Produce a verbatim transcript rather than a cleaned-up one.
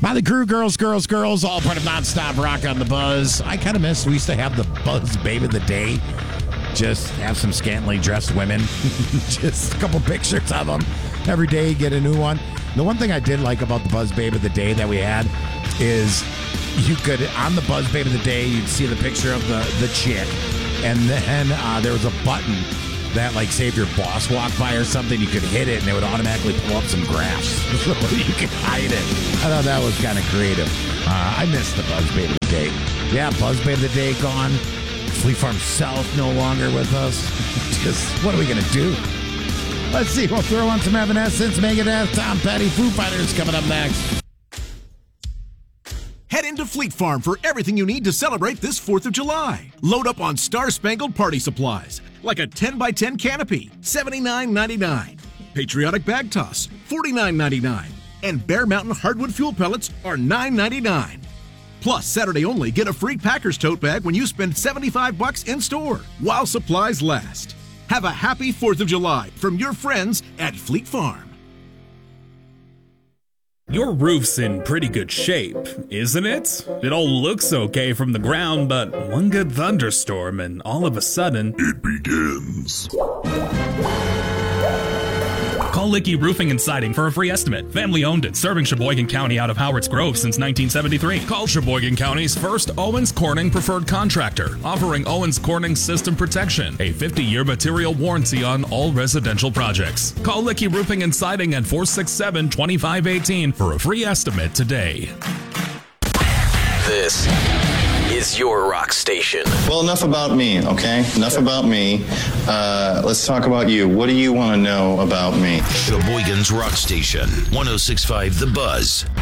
By the crew, girls, girls, girls, all part of Nonstop Rock on the Buzz. I kind of miss, we used to have the Buzz Babe of the Day. Just have some scantily dressed women. Just a couple pictures of them. Every day, get a new one. The one thing I did like about the Buzz Babe of the Day that we had is you could, on the Buzz Babe of the Day, you'd see the picture of the, the chick. And then uh, there was a button that, like, say if your boss walked by or something, you could hit it and it would automatically pull up some graphs so you could hide it. I thought that was kind of creative. Uh, I missed the Buzz Babe of the Day. Yeah, Buzz Babe of the Day gone. Fleet Farm South no longer with us. Just, what are we going to do? Let's see. We'll throw on some Evanescence, Megadeth, Tom Petty, Foo Fighters coming up next. Head into Fleet Farm for everything you need to celebrate this fourth of July. Load up on Star-Spangled Party supplies, like a ten by ten canopy, seventy-nine ninety-nine. Patriotic bag toss, forty-nine ninety-nine. And Bear Mountain hardwood fuel pellets are nine ninety-nine. Plus, Saturday only, get a free Packers tote bag when you spend seventy-five bucks in store, while supplies last. Have a happy fourth of July from your friends at Fleet Farm. Your roof's in pretty good shape, isn't it? It all looks okay from the ground, but one good thunderstorm and all of a sudden, it begins. Call Licky Roofing and Siding for a free estimate. Family owned and serving Sheboygan County out of Howards Grove since nineteen seventy-three. Call Sheboygan County's first Owens Corning preferred contractor, offering Owens Corning System Protection, a fifty-year material warranty on all residential projects. Call Licky Roofing and Siding at four six seven, two five one eight for a free estimate today. This is your rock station. Well, enough about me, okay? Enough about me. Uh, let's talk about you. What do you want to know about me? Sheboygan's rock station, one oh six point five The Buzz.